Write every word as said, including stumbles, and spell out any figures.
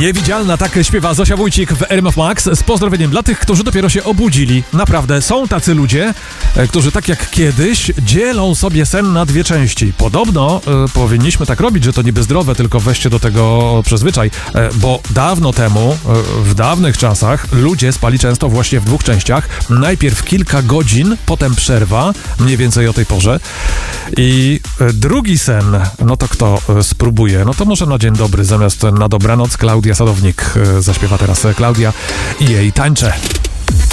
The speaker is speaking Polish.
Niewidzialna, tak śpiewa Zosia Wójcik w R M F Max z pozdrowieniem dla tych, którzy dopiero się obudzili. Naprawdę, są tacy ludzie, którzy tak jak kiedyś dzielą sobie sen na dwie części. Podobno y, powinniśmy tak robić, że to niby zdrowe, tylko weźcie do tego przyzwyczaj, y, bo dawno temu, y, w dawnych czasach ludzie spali często właśnie w dwóch częściach. Najpierw kilka godzin, potem przerwa, mniej więcej o tej porze. I y, drugi sen, no to kto y, spróbuje? No to może na dzień dobry, zamiast na dobranoc Klaudia Sadownik y, zaśpiewa teraz Klaudia i jej Tańczę.